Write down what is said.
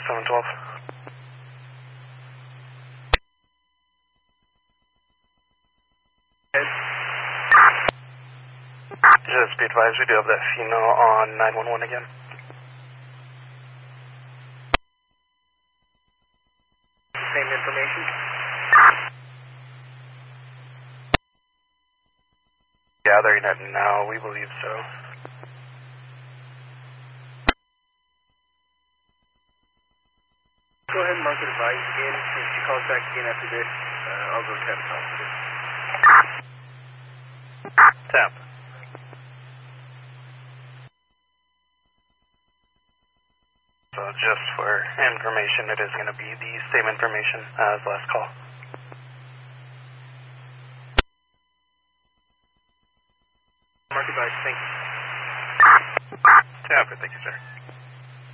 712. Just be advised, we do have that female on 911 again. Same information? Gathering it now, we believe so. Go ahead and mark it advised again. If she calls back again after this, I'll go tap talk to her. Tap. So just for information, it is going to be the same information as last call. Mark advised, thank you. Tap it, thank you, sir.